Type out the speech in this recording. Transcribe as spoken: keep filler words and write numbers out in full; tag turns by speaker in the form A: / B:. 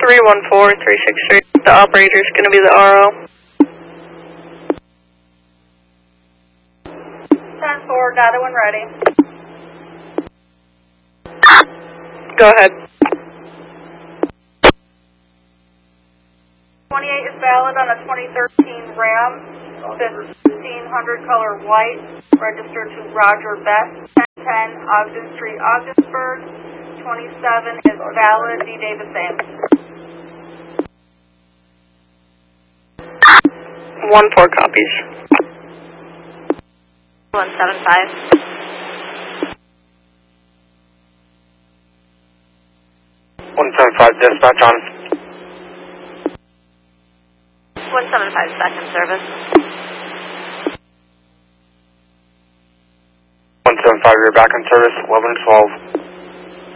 A: three one four, three six three. The operator is going to be the R O.
B: ten four, got it when ready.
A: Go ahead.
B: twenty-eight is valid on a twenty thirteen Ram, fifteen hundred color white, registered to Roger Best, ten ten Ogden Street, Ogdensburg. twenty-seven is valid, D. David same.
A: One four copies.
C: one seven five.
D: one seven five, dispatch on.
C: one seven five, second service.
D: one seven five, you're back in service, eleven twelve.